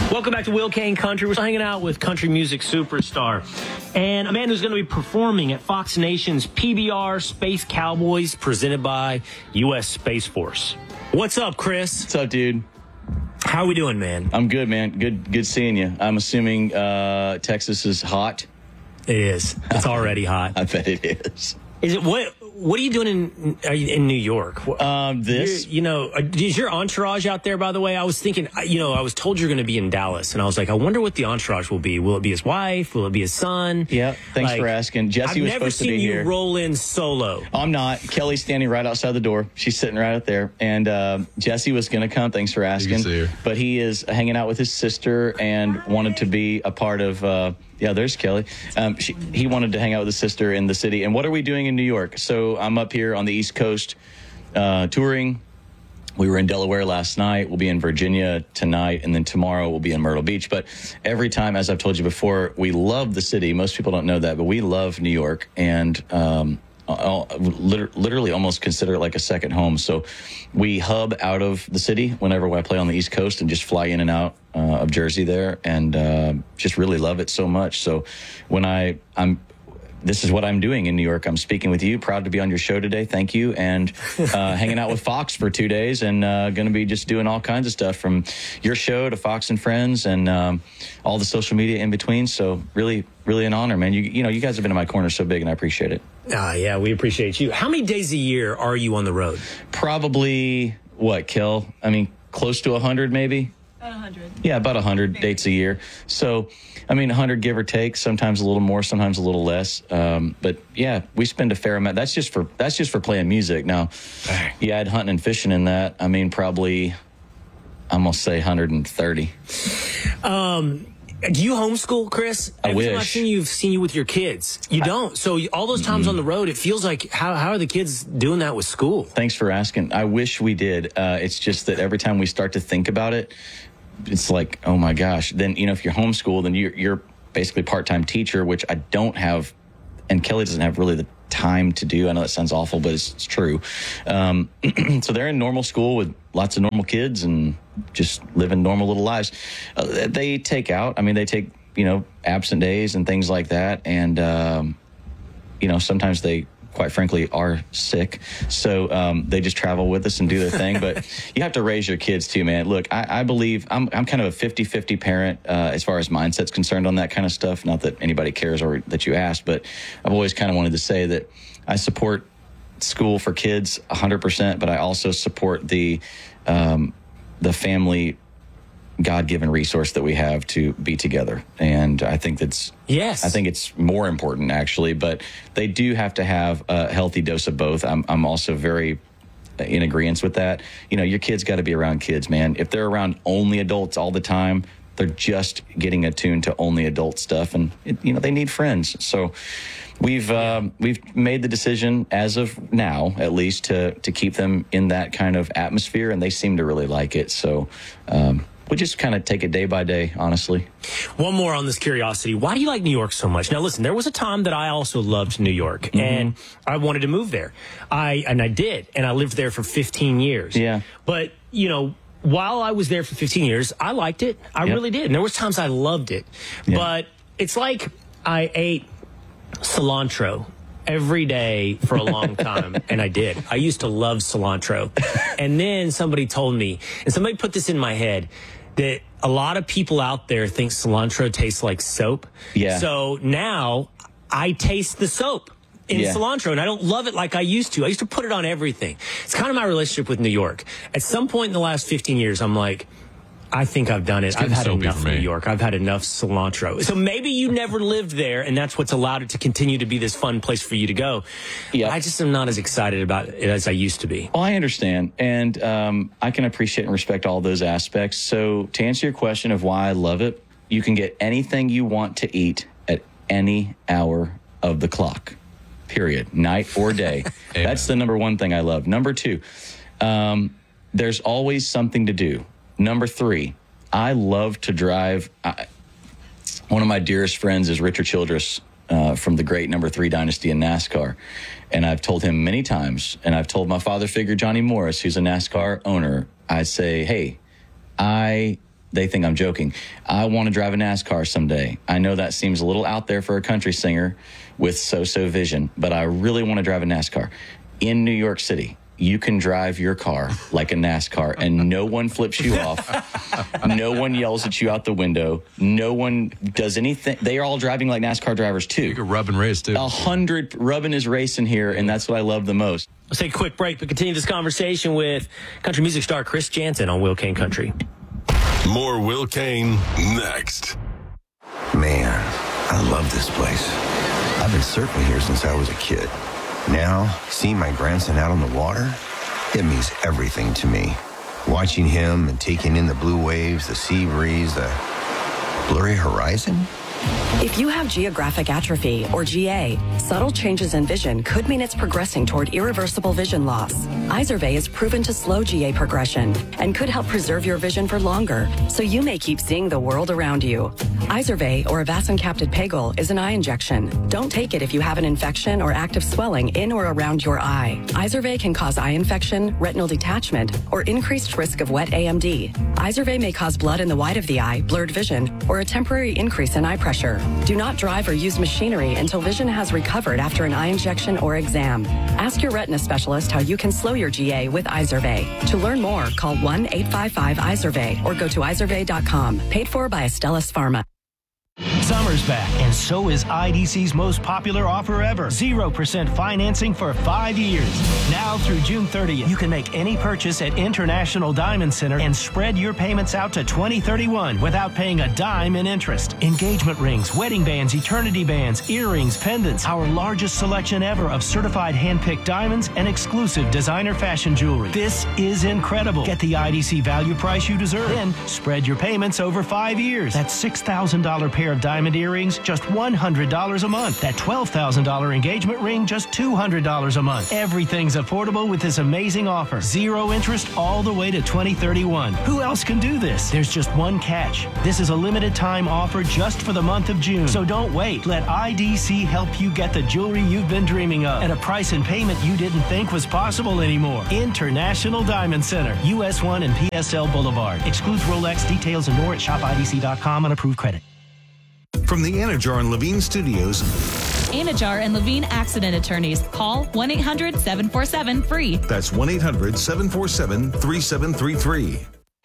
Welcome back to Will Kane Country. We're hanging out with country music superstar and a man who's going to be performing at Fox Nation's PBR Space Cowboys presented by U.S. Space Force. What's up, Chris? What's up, dude? How are we doing, man? I'm good, man. Good seeing you. I'm assuming Texas is hot. It is. It's already hot. I bet it is. Is it what are you doing in New York? This, is your entourage out there? By the way, I was thinking, I was told you're going to be in Dallas, and I was like, I wonder what the entourage will be. Will it be his wife? Will it be his son? Yeah. Thanks for asking. Jesse was supposed to be here. I've never seen you roll in solo. I'm not. Kelly's standing right outside the door. She's sitting right out there, and Jesse was going to come. Thanks for asking. But he is hanging out with his sister and wanted to be a part of. Yeah, there's Kelly. He wanted to hang out with his sister in the city. And what are we doing in New York? So I'm up here on the East Coast touring. We were in Delaware last night. We'll be in Virginia tonight. And then tomorrow we'll be in Myrtle Beach. But every time, as I've told you before, we love the city. Most people don't know that, but we love New York. And literally almost consider it like a second home. So we hub out of the city whenever I play on the East Coast and just fly in and out of Jersey there, and just really love it so much. So when this is what I'm doing in New York. I'm speaking with you. Proud to be on your show today. Thank you. And hanging out with Fox for 2 days, and going to be just doing all kinds of stuff from your show to Fox and Friends and all the social media in between. So really, really an honor, man. You guys have been in my corner so big, and I appreciate it. Yeah, we appreciate you. How many days a year are you on the road? Probably, Kel? I mean, close to 100 maybe? About 100. Yeah, about 100 dates a year. So, 100 give or take, sometimes a little more, sometimes a little less. But yeah, we spend a fair amount. That's just for playing music. Now, you add hunting and fishing in that. Probably, I'm going to say 130. Do you homeschool, Chris? I wish. Every time I've seen you with your kids. You don't. So all those times on the road, it feels like, how are the kids doing that with school? Thanks for asking. I wish we did. It's just that every time we start to think about it, it's like, oh my gosh. Then, if you're homeschooled, then you're basically part-time teacher, which I don't have, and Kelly doesn't have really the time to do. I know that sounds awful, but it's true. So they're in normal school with lots of normal kids and just living normal little lives. They take out. They take, absent days and things like that. And, sometimes they, quite frankly, are sick. So they just travel with us and do their thing. But you have to raise your kids too, man. Look, I believe I'm kind of a 50-50 parent as far as mindset's concerned on that kind of stuff. Not that anybody cares or that you asked, but I've always kind of wanted to say that I support school for kids 100%, but I also support the family God-given resource that we have to be together. And I think it's more important, actually, but they do have to have a healthy dose of both. I'm also very in agreement with that. Your kids got to be around kids, man. If they're around only adults all the time, they're just getting attuned to only adult stuff, and they need friends. So we've made the decision, as of now at least, to keep them in that kind of atmosphere, and they seem to really like it. So we just kind of take it day by day, honestly. One more on this curiosity. Why do you like New York so much? Now, listen, there was a time that I also loved New York, and I wanted to move there. I did, and I lived there for 15 years. Yeah. But, while I was there for 15 years, I liked it. I really did. And there was times I loved it. Yeah. But it's like I ate cilantro every day for a long time, and I did. I used to love cilantro. And then somebody told me, and somebody put this in my head, that a lot of people out there think cilantro tastes like soap. Yeah. So now I taste the soap in cilantro, and I don't love it like I used to. I used to put it on everything. It's kind of my relationship with New York. At some point in the last 15 years, I'm like, I think I've done it. I've had enough of New York. I've had enough cilantro. So maybe you never lived there, and that's what's allowed it to continue to be this fun place for you to go. Yeah. I just am not as excited about it as I used to be. Well, I understand, and I can appreciate and respect all those aspects. So to answer your question of why I love it, you can get anything you want to eat at any hour of the clock, period, night or day. That's the number one thing I love. Number two, there's always something to do. Number three, I love to drive. One of my dearest friends is Richard Childress from the great number 3 dynasty in NASCAR. And I've told him many times, and I've told my father figure, Johnny Morris, who's a NASCAR owner, I say, hey, I they think I'm joking. I want to drive a NASCAR someday. I know that seems a little out there for a country singer with so-so vision, but I really want to drive a NASCAR. In New York City, you can drive your car like a NASCAR, and no one flips you off. No one yells at you out the window. No one does anything. They are all driving like NASCAR drivers, too. You can rub and race, too. 100 rubbing is racing here, and that's what I love the most. Let's take a quick break, but continue this conversation with country music star Chris Janson on Will Kane Country. More Will Kane next. Man, I love this place. I've been surfing here since I was a kid. Now, seeing my grandson out on the water, it means everything to me. Watching him and taking in the blue waves, the sea breeze, the blurry horizon. If you have geographic atrophy, or GA, subtle changes in vision could mean it's progressing toward irreversible vision loss. Izervay is proven to slow GA progression and could help preserve your vision for longer, so you may keep seeing the world around you. Izervay, or avacincaptad pegol, is an eye injection. Don't take it if you have an infection or active swelling in or around your eye. Izervay can cause eye infection, retinal detachment, or increased risk of wet AMD. Izervay may cause blood in the white of the eye, blurred vision, or a temporary increase in eye pressure. Do not drive or use machinery until vision has recovered after an eye injection or exam. Ask your retina specialist how you can slow your GA with Izervay. To learn more, call 1-855-IZERVAY or go to izervay.com. Paid for by Astellas Pharma. Summer's back, and so is IDC's most popular offer ever. 0% financing for 5 years. Now through June 30th, you can make any purchase at International Diamond Center and spread your payments out to 2031 without paying a dime in interest. Engagement rings, wedding bands, eternity bands, earrings, pendants, our largest selection ever of certified hand-picked diamonds and exclusive designer fashion jewelry. This is incredible. Get the IDC value price you deserve. Then spread your payments over 5 years. That's $6,000 pair of diamond earrings, just $100 a month. That $12,000 engagement ring, just $200 a month. Everything's affordable with this amazing offer. 0 interest all the way to 2031. Who else can do this? There's just one catch. This is a limited time offer just for the month of June. So don't wait. Let IDC help you get the jewelry you've been dreaming of at a price and payment you didn't think was possible anymore. International Diamond Center, US 1 and PSL Boulevard. Excludes Rolex. Details and more at shopidc.com on approved credit. From the Anajar and Levine Studios. Anajar and Levine Accident Attorneys. Call 1-800-747-FREE. That's 1-800-747-3733.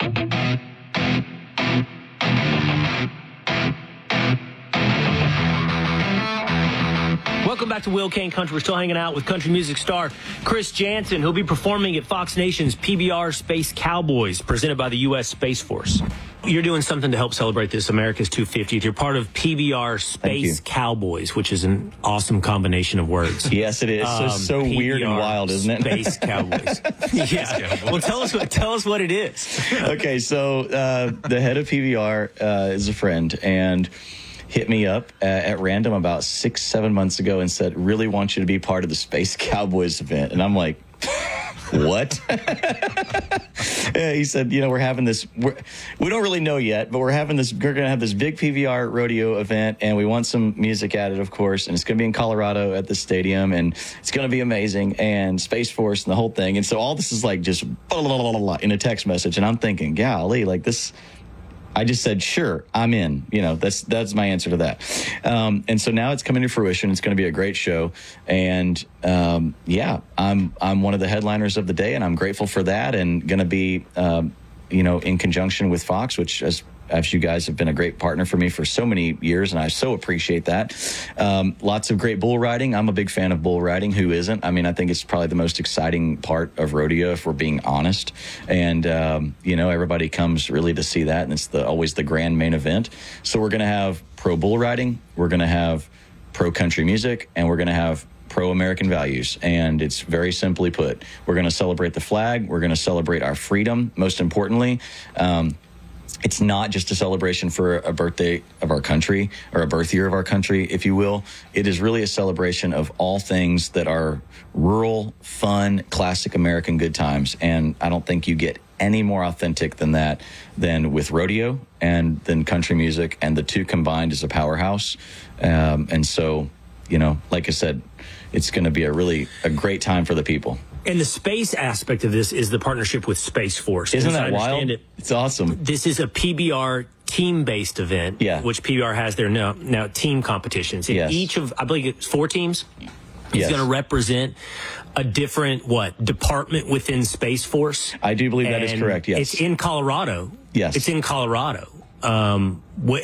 Welcome back to Will Kane Country. We're still hanging out with country music star Chris Janson, who'll be performing at Fox Nation's PBR Space Cowboys, presented by the U.S. Space Force. You're doing something to help celebrate this America's 250th. You're part of PBR Space Cowboys, which is an awesome combination of words. Yes, it is. So weird and wild, isn't it? Space Cowboys. Yeah. Well, tell us what it is. Okay, so the head of PBR is a friend, and hit me up at random about 6-7 months ago and said, really want you to be part of the Space Cowboys event. And I'm like, what? He said, we're having this, we don't really know yet, but we're going to have this big PBR rodeo event, and we want some music at it, of course, and it's going to be in Colorado at the stadium, and it's going to be amazing, and Space Force and the whole thing. And so all this is like just blah, blah, blah, blah, blah, in a text message, and I'm thinking, golly, like this. I just said, sure, I'm in. That's my answer to that. And so now it's coming to fruition. It's going to be a great show. And I'm one of the headliners of the day, and I'm grateful for that, and going to be, in conjunction with Fox, which as you guys have been a great partner for me for so many years, and I so appreciate that. Lots of great bull riding. I'm a big fan of bull riding. Who isn't? I mean, I think it's probably the most exciting part of rodeo, if we're being honest. And, everybody comes really to see that, and it's always the grand main event. So we're going to have pro bull riding, we're going to have pro country music, and we're going to have pro-American values. And it's very simply put, we're going to celebrate the flag, we're going to celebrate our freedom, most importantly. It's not just a celebration for a birthday of our country, or a birth year of our country, if you will. It is really a celebration of all things that are rural, fun, classic American good times. And I don't think you get any more authentic than that, than with rodeo and then country music, and the two combined is a powerhouse. And so, like I said, it's going to be a great time for the people. And the space aspect of this is the partnership with Space Force. Isn't As I that wild? understand it, It's awesome. this is a PBR team-based event, which PBR has their now team competitions. And each of, I believe it's 4 teams, is going to represent a different, department within Space Force. I do believe that is correct, yes. It's in Colorado. Yes. It's in Colorado. And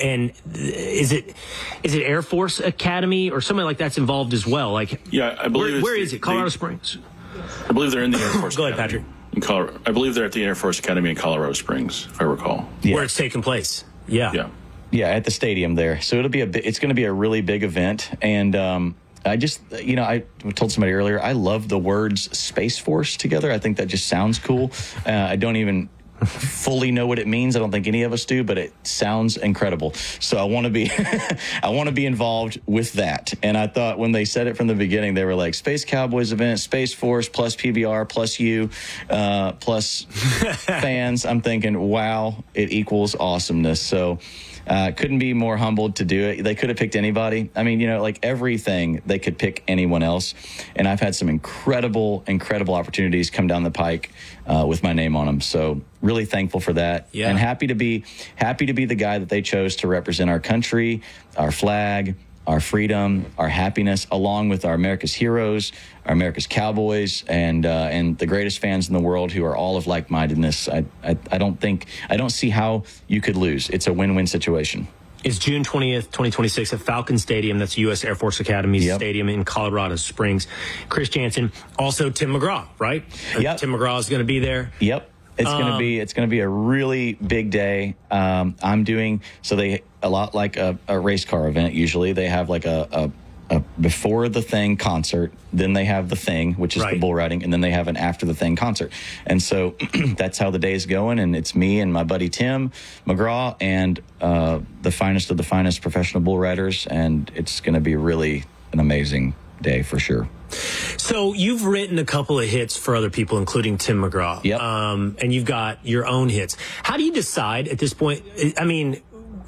is it Air Force Academy or something like that's involved as well? Like, yeah, I believe. Where is it? Colorado Springs. I believe they're in the Air Force. Go ahead, Patrick. In Colorado, I believe they're at the Air Force Academy in Colorado Springs, if I recall. Where it's taking place. Yeah, at the stadium there. So it's going to be a really big event, and I just, I told somebody earlier, I love the words Space Force together. I think that just sounds cool. I don't even fully know what it means. I don't think any of us do, but it sounds incredible. So I want to be, I want to be involved with that. And I thought when they said it from the beginning, they were like Space Cowboys event, Space Force plus PBR plus you, plus fans. I'm thinking, wow, it equals awesomeness. So couldn't be more humbled to do it. They could have picked anybody. I mean, like everything, they could pick anyone else. And I've had some incredible opportunities come down the pike with my name on them. So really thankful for that. And happy to be the guy that they chose to represent our country, our flag, our freedom, our happiness, along with our America's heroes, our America's Cowboys, and the greatest fans in the world who are all of like-mindedness. I don't see how you could lose. It's a win-win situation. It's June 20th, 2026 at Falcon Stadium. That's U.S. Air Force Academy's stadium in Colorado Springs. Chris Jansen, also Tim McGraw, right? Yep. Tim McGraw is going to be there. Yep. It's going to be a really big day. I'm doing they a lot like a race car event. Usually they have like a before the thing concert, then they have the thing, which is the bull riding, and then they have an after the thing concert. And so that's how the day is going. And it's me and my buddy Tim McGraw and the finest of the finest professional bull riders. And it's going to be really an amazing day for sure. So you've written a couple of hits for other people, including Tim McGraw. Yep. And you've got your own hits. How do you decide at this point? I mean,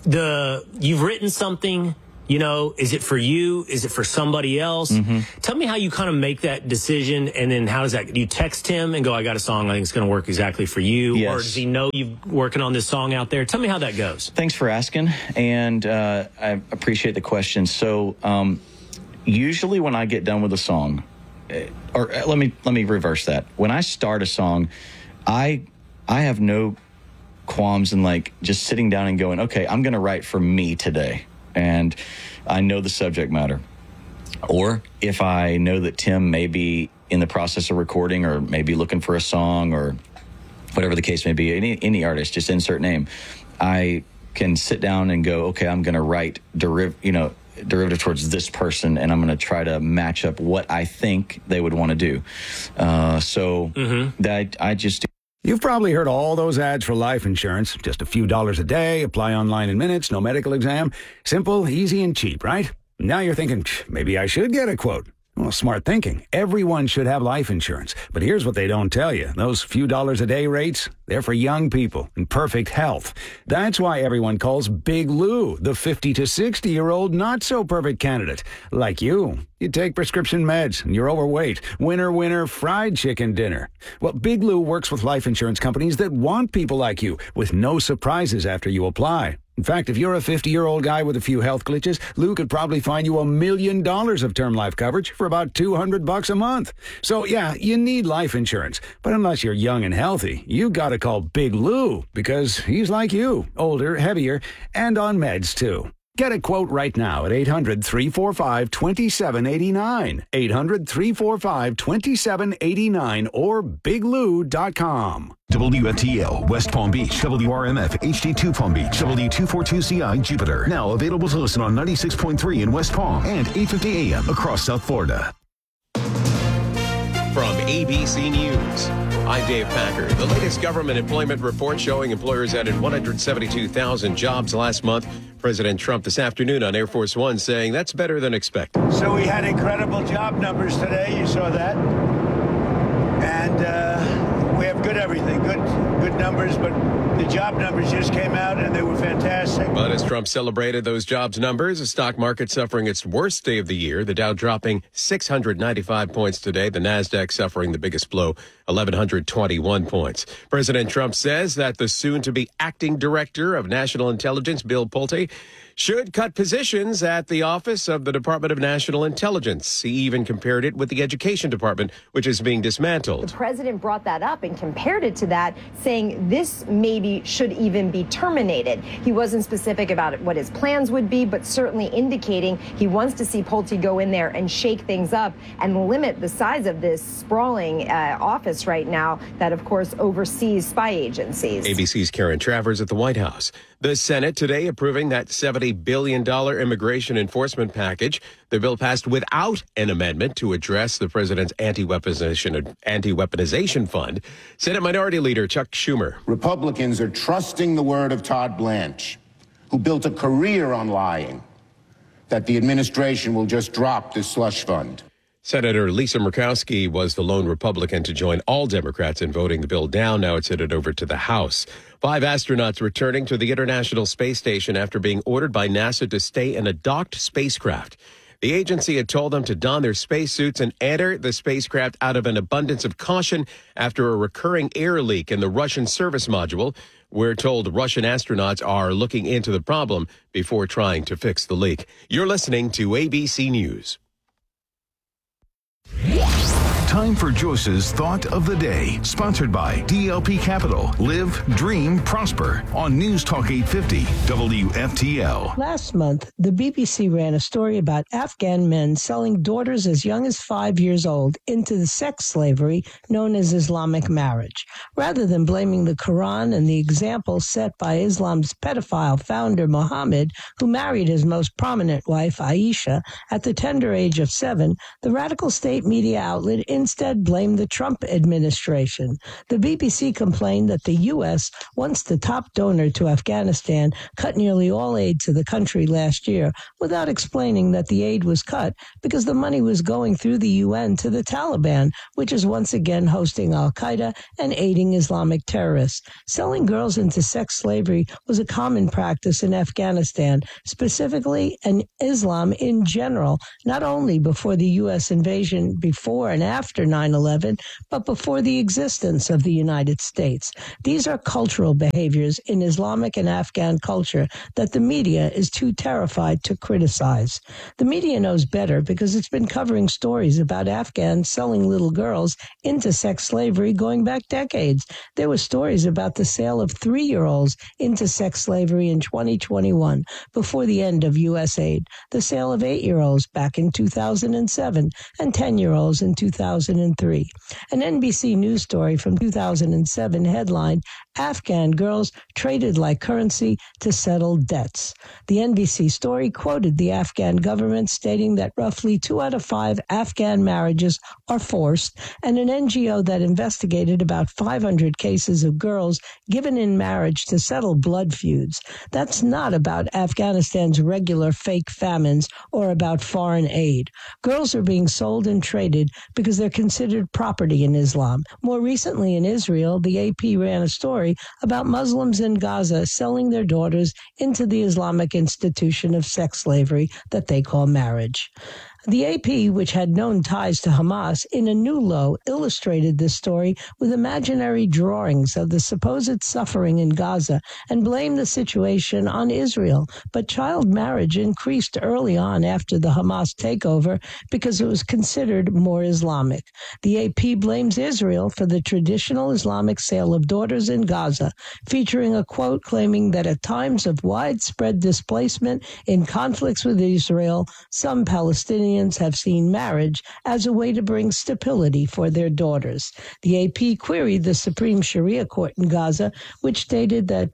you've written something, is it for you? Is it for somebody else? Mm-hmm. Tell me how you kind of make that decision. And then how does that, do you text him and go, I got a song I think it's going to work exactly for you? Yes. Or does he know you're working on this song out there? Tell me how that goes. Thanks for asking. And I appreciate the question. So, usually when I get done with a song, or let me reverse that. When I start a song, I have no qualms in like just sitting down and going, okay, I'm going to write for me today. And I know the subject matter. Or if I know that Tim may be in the process of recording or maybe looking for a song or whatever the case may be, any artist, just insert name, I can sit down and go, okay, I'm going to write derivative towards this person, and I'm going to try to match up what I think they would want to do. That I just do. You've probably heard all those ads for life insurance. Just a few dollars a day, apply online in minutes, no medical exam. Simple, easy, and cheap, right? Now you're thinking, maybe I should get a quote. Well, smart thinking. Everyone should have life insurance. But here's what they don't tell you. Those few dollars a day rates, they're for young people in perfect health. That's why everyone calls Big Lou the 50 to 60-year-old not-so-perfect candidate. Like you. You take prescription meds and you're overweight. Winner, winner, fried chicken dinner. Well, Big Lou works with life insurance companies that want people like you with no surprises after you apply. In fact, if you're a 50-year-old guy with a few health glitches, Lou could probably find you $1 million of term life coverage for about $200 a month. So, yeah, you need life insurance. But unless you're young and healthy, you gotta call Big Lou because he's like you, older, heavier, and on meds, too. Get a quote right now at 800-345-2789. 800-345-2789 or biglou.com. WFTL, West Palm Beach, WRMF, HD2 Palm Beach, W242CI, Jupiter. Now available to listen on 96.3 in West Palm and 850 AM across South Florida. From ABC News, I'm Dave Packer. The latest government employment report showing employers added 172,000 jobs last month. President Trump this afternoon on Air Force One saying that's better than expected. So we had incredible job numbers today. You saw that. And we have good everything, good numbers, but The job numbers just came out, and they were fantastic. But as Trump celebrated those jobs numbers, the stock market suffering its worst day of the year. The Dow dropping 695 points today. The Nasdaq suffering the biggest blow, 1,121 points. President Trump says that the soon-to-be acting director of national intelligence, Bill Pulte, should cut positions at the Office of the Department of National Intelligence. He even compared it with the Education Department, which is being dismantled. The president brought that up and compared it to that, saying this maybe should even be terminated. He wasn't specific about what his plans would be, but certainly indicating he wants to see Pulte go in there and shake things up and limit the size of this sprawling office right now that, of course, oversees spy agencies. ABC's Karen Travers at the White House. The Senate today approving that $70 billion immigration enforcement package. The bill passed without an amendment to address the president's anti-weaponization fund. Senate Minority Leader Chuck Schumer. Republicans are trusting the word of Todd Blanche, who built a career on lying, that the administration will just drop this slush fund. Senator Lisa Murkowski was the lone Republican to join all Democrats in voting the bill down. Now it's headed over to the House. 5 astronauts returning to the International Space Station after being ordered by NASA to stay in a docked spacecraft. The agency had told them to don their spacesuits and enter the spacecraft out of an abundance of caution after a recurring air leak in the Russian service module. We're told Russian astronauts are looking into the problem before trying to fix the leak. You're listening to ABC News. Time for Joyce's Thought of the Day, sponsored by DLP Capital. Live, dream, prosper on News Talk 850 WFTL. Last month, the BBC ran a story about Afghan men selling daughters as young as 5 years old into the sex slavery known as Islamic marriage. Rather than blaming the Quran and the example set by Islam's pedophile founder Muhammad, who married his most prominent wife, Aisha, at the tender age of 7, the radical state media outlet instead blamed the Trump administration. The BBC complained that the U.S., once the top donor to Afghanistan, cut nearly all aid to the country last year without explaining that the aid was cut because the money was going through the UN to the Taliban, which is once again hosting al-Qaeda and aiding Islamic terrorists. Selling girls into sex slavery was a common practice in Afghanistan, specifically and Islam in general, not only before the U.S. invasion before and after 9/11, but before the existence of the United States. These are cultural behaviors in Islamic and Afghan culture that the media is too terrified to criticize. The media knows better because it's been covering stories about Afghans selling little girls into sex slavery going back decades. There were stories about the sale of 3-year-olds into sex slavery in 2021, before the end of U.S. aid, the sale of 8-year-olds back in 2007, and 10-year-olds in 2003. An NBC News story from 2007 headlined, Afghan girls traded like currency to settle debts. The NBC story quoted the Afghan government stating that roughly 2 out of 5 Afghan marriages are forced, and an NGO that investigated about 500 cases of girls given in marriage to settle blood feuds. That's not about Afghanistan's regular fake famines or about foreign aid. Girls are being sold and traded because they're considered property in Islam. More recently in Israel, the AP ran a story about Muslims in Gaza selling their daughters into the Islamic institution of sex slavery that they call marriage. The AP, which had known ties to Hamas, in a new low illustrated this story with imaginary drawings of the supposed suffering in Gaza and blamed the situation on Israel. But child marriage increased early on after the Hamas takeover because it was considered more Islamic. The AP blames Israel for the traditional Islamic sale of daughters in Gaza, featuring a quote claiming that at times of widespread displacement in conflicts with Israel, some Palestinians have seen marriage as a way to bring stability for their daughters. The AP queried the Supreme Sharia Court in Gaza, which stated that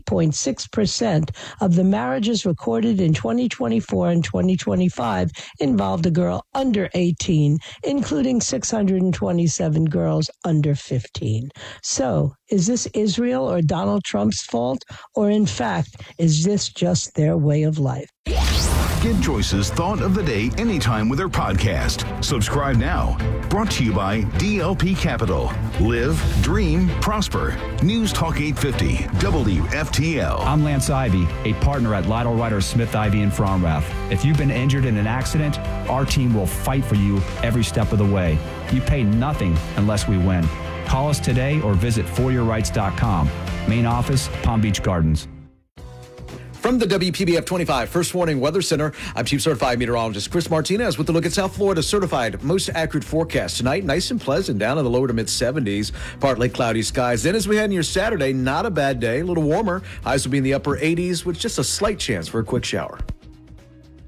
20.6% of the marriages recorded in 2024 and 2025 involved a girl under 18, including 627 girls under 15. So, is this Israel or Donald Trump's fault? Or in fact, is this just their way of life? Get Joyce's Thought of the Day anytime with her podcast. Subscribe now. Brought to you by DLP Capital. Live, dream, prosper. News Talk 850, WFTL. I'm Lance Ivy, a partner at Lytle Ryder Smith Ivy in Fromrath. If you've been injured in an accident, our team will fight for you every step of the way. You pay nothing unless we win. Call us today or visit foryourrights.com. Main office, Palm Beach Gardens. From the WPBF 25 First Warning Weather Center, I'm Chief Certified Meteorologist Chris Martinez with a look at South Florida's certified most accurate forecast. Tonight, nice and pleasant, down in the lower to mid-70s, partly cloudy skies. Then as we head into your Saturday, not a bad day, a little warmer. Highs will be in the upper 80s with just a slight chance for a quick shower.